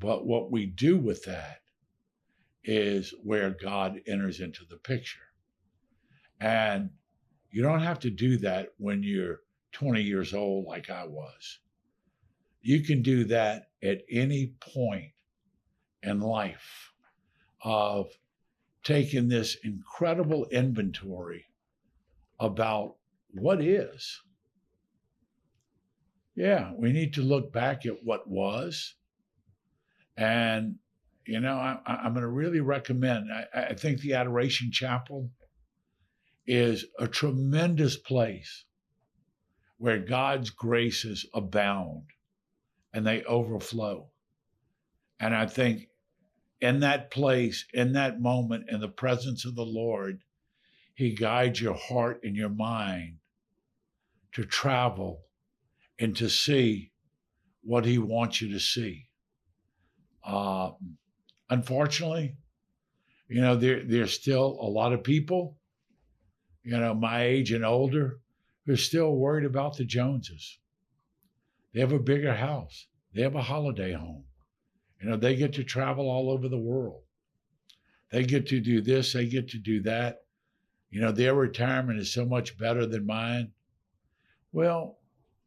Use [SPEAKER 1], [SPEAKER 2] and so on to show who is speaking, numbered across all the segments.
[SPEAKER 1] But what we do with that is where God enters into the picture. And you don't have to do that when you're 20 years old like I was. You can do that at any point in life of taking this incredible inventory about what is. Yeah, we need to look back at what was. And, I'm going to really recommend, I think the Adoration Chapel is a tremendous place where God's graces abound and they overflow. And I think in that place, in that moment, in the presence of the Lord, He guides your heart and your mind to travel and to see what He wants you to see. Unfortunately, there's still a lot of people, my age and older, who are still worried about the Joneses. They have a bigger house. They have a holiday home. They get to travel all over the world. They get to do this. They get to do that. Their retirement is so much better than mine. Well,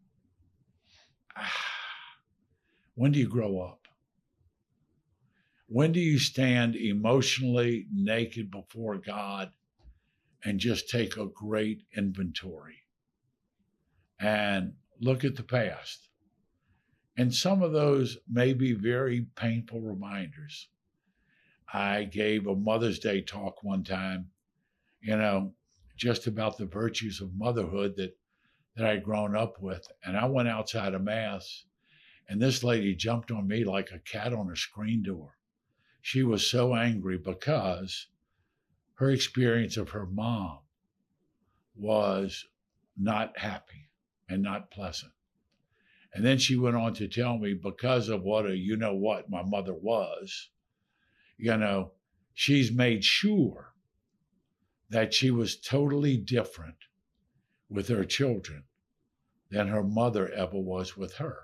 [SPEAKER 1] when do you grow up? When do you stand emotionally naked before God and just take a great inventory and look at the past? And some of those may be very painful reminders. I gave a Mother's Day talk one time, just about the virtues of motherhood that I'd grown up with. And I went outside of Mass, and this lady jumped on me like a cat on a screen door. She was so angry because her experience of her mom was not happy and not pleasant. And then she went on to tell me, because of what what my mother was, she's made sure that she was totally different with her children than her mother ever was with her.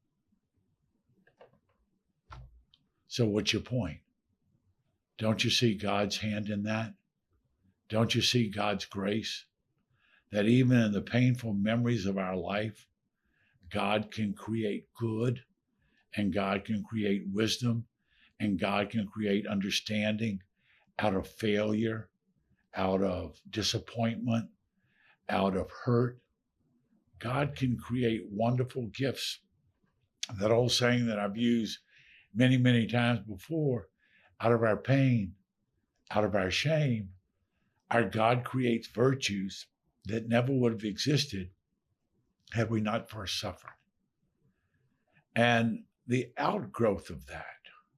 [SPEAKER 1] So what's your point? Don't you see God's hand in that? Don't you see God's grace? That even in the painful memories of our life, God can create good, and God can create wisdom, and God can create understanding out of failure, out of disappointment, out of hurt. God can create wonderful gifts. That old saying that I've used many, many times before, out of our pain, out of our shame, our God creates virtues that never would have existed had we not first suffered. And the outgrowth of that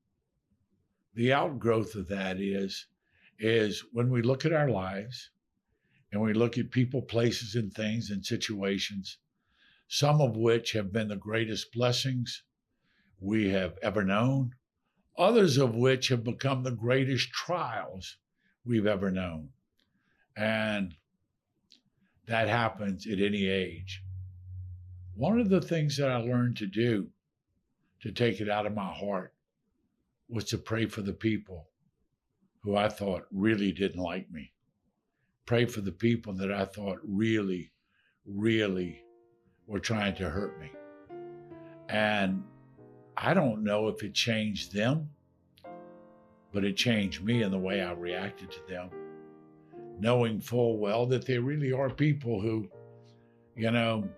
[SPEAKER 1] is when we look at our lives and we look at people, places, and things and situations, some of which have been the greatest blessings we have ever known, others of which have become the greatest trials we've ever known. And that happens at any age. One of the things that I learned to do to take it out of my heart was to pray for the people who I thought really didn't like me. Pray for the people that I thought really, really were trying to hurt me. And I don't know if it changed them, but it changed me in the way I reacted to them, knowing full well that they really are people who, they don't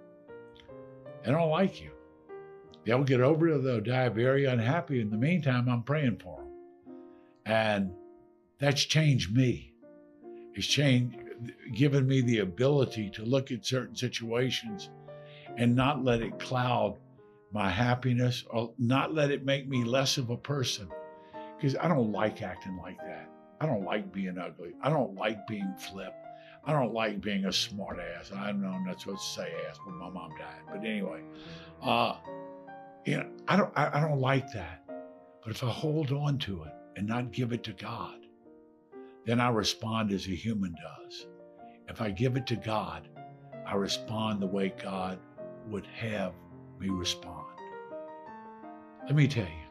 [SPEAKER 1] like you. They'll get over it, or they'll die very unhappy. In the meantime, I'm praying for them. And that's changed me. It's given me the ability to look at certain situations and not let it cloud my happiness, or not let it make me less of a person. Because I don't like acting like that. I don't like being ugly. I don't like being flip. I don't like being a smart ass. I know I'm not supposed to say ass, but my mom died. But anyway, I don't like that. But if I hold on to it and not give it to God, then I respond as a human does. If I give it to God, I respond the way God would have me respond. Let me tell you,